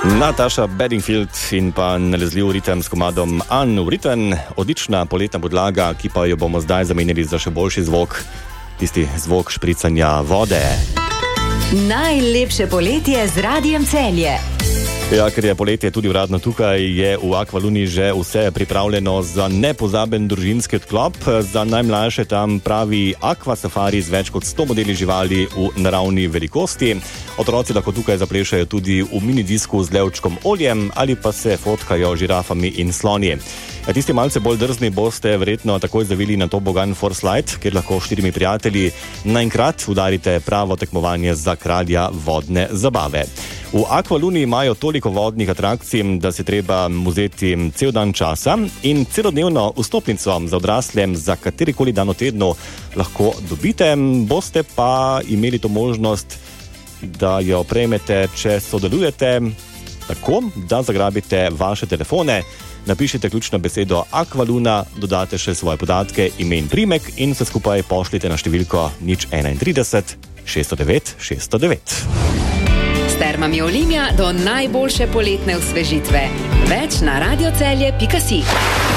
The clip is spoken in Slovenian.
Nataša Bedingfield in pa nalezljiv ritem s komadom Unwritten, odlična poletna podlaga, ki pa jo bomo zdaj zamenjali za še boljši zvok, tisti zvok špricanja vode. Najlepše poletje z Radiem Celje. Ja, ker je poletje tudi uradno tukaj, je v Aqualuni že vse pripravljeno za nepozaben družinski odklop. Za najmlajše tam pravi Aqua Safari z več kot 100 modeli živali v naravni velikosti. Otroci lahko tukaj zaplešajo tudi v minidisku z levčkom oljem ali pa se fotkajo žirafami in sloni. Ja, tisti malce bolj drzni boste verjetno takoj zavili na to bogan Force Light, kjer lahko 4 prijatelji naenkrat udarite pravo tekmovanje za kralja vodne zabave. V Aqualuni imajo toliko vodnih atrakcij, da si treba vzeti cel dan časa in celodnevno vstopnico za odrasle za katerikoli dan v tednu lahko dobite, boste pa imeli to možnost, da jo prejmete, če sodelujete tako, da zagrabite vaše telefone, napišite ključno besedo Aqualuna, dodate še svoje podatke, ime in priimek in se skupaj pošljite na številko 031 609 609. S termami Olimia do najboljše poletne osvežitve. Več na radiocelje.si.